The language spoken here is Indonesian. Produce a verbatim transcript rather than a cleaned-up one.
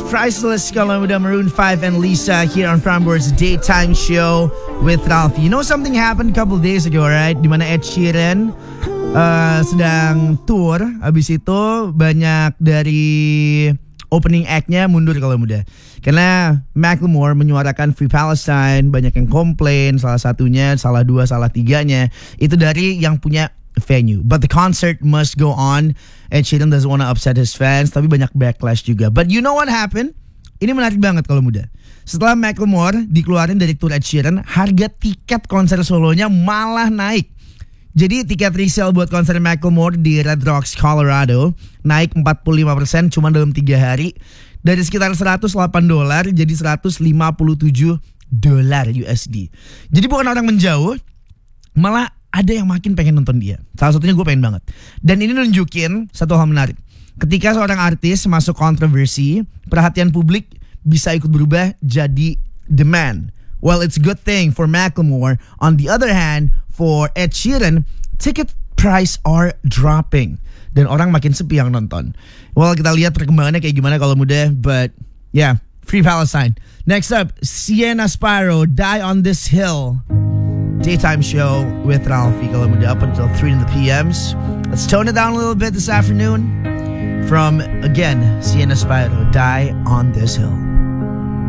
Priceless kalau udah Maroon five and Lisa here on Prambors Daytime Show with Ralphie. You know something happened a couple days ago, right? Dimana Ed Sheeran uh, sedang tour. Abis itu banyak dari opening act-nya mundur kalau muda. Karena Macklemore menyuarakan Free Palestine. Banyak yang komplain. Salah satunya, salah dua, salah tiganya itu dari yang punya venue. But the concert must go on. Ed Sheeran doesn't want to upset his fans, tapi banyak backlash juga. But you know what happened? Ini menarik banget kalau muda. Setelah Macklemore dikeluarin dari tour Ed Sheeran, harga tiket konser solonya malah naik. Jadi tiket resale buat konser Macklemore di Red Rocks, Colorado naik empat puluh lima persen cuma dalam tiga hari. Dari sekitar seratus delapan dolar jadi seratus lima puluh tujuh dolar U S D. Jadi bukan orang menjauh, malah ada yang makin pengen nonton dia. Salah satunya gue pengen banget. Dan ini nunjukin satu hal menarik. Ketika seorang artis masuk kontroversi, perhatian publik bisa ikut berubah jadi demand. Well, it's a good thing for Macklemore. On the other hand, for Ed Sheeran, ticket price are dropping. Dan orang makin sepi yang nonton. Well, kita lihat perkembangannya kayak gimana kalau muda. But yeah, Free Palestine. Next up, Sienna Spyro, Die on This Hill. Daytime Show with Ralphie kalau muda up until three in the P Ms. Let's tone it down a little bit this afternoon. From, again, Sienna Spyro, Die on This Hill.